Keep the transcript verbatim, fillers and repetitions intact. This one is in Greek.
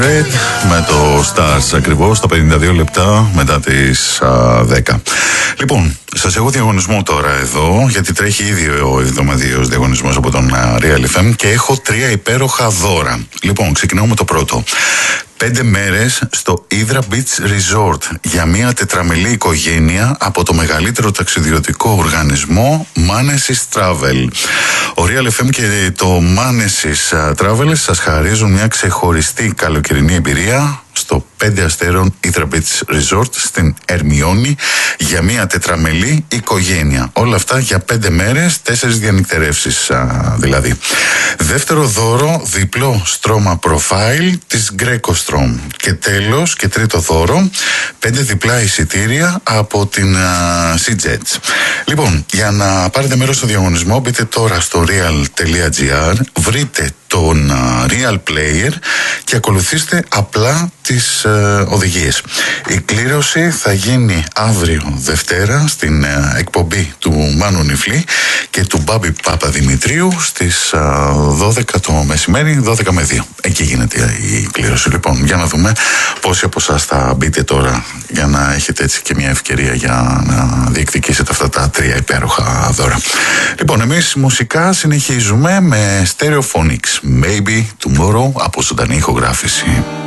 Με το Stars ακριβώς στα πενήντα δύο λεπτά μετά τις α, δέκα. Λοιπόν, σας έχω διαγωνισμό τώρα εδώ, γιατί τρέχει ήδη ο εβδομαδιαίος διαγωνισμός από τον Real εφ εμ και έχω τρία υπέροχα δώρα. Λοιπόν, ξεκινάω με το πρώτο. Πέντε μέρες στο Hydra Beach Resort για μια τετραμελή οικογένεια από το μεγαλύτερο ταξιδιωτικό οργανισμό Manesis Travel. Ο Real εφ εμ και το Manesis Travel σας χαρίζουν μια ξεχωριστή καλοκαιρινή εμπειρία στο πέντε αστέρων Hydra Beach Resort στην Ερμιόνη για μια τετραμελή οικογένεια. Όλα αυτά για πέντε μέρες, τέσσερις διανυκτερεύσεις α, δηλαδή. Δεύτερο δώρο, διπλό στρώμα profile της Greco Strom. Και τέλος και τρίτο δώρο, πέντε διπλά εισιτήρια από την Sea Jets. Λοιπόν, για να πάρετε μέρος στο διαγωνισμό, μπείτε τώρα στο real τελεία gr, βρείτε τον Real Player και ακολουθήστε απλά τις ε, οδηγίες. Η κλήρωση θα γίνει αύριο Δευτέρα στην ε, εκπομπή του Μάνου Νιφλή και του Μπάμπη Παπαδημητρίου στις ε, δώδεκα το μεσημέρι, δώδεκα με δύο. Εκεί γίνεται η κλήρωση. Λοιπόν, για να δούμε πόσοι από εσάς θα μπείτε τώρα για να έχετε έτσι και μια ευκαιρία για να διεκδικήσετε αυτά τα τρία υπέροχα δώρα. Λοιπόν, εμείς μουσικά συνεχίζουμε με Stereophonics. Maybe Tomorrow από ζωντανή ηχογράφηση.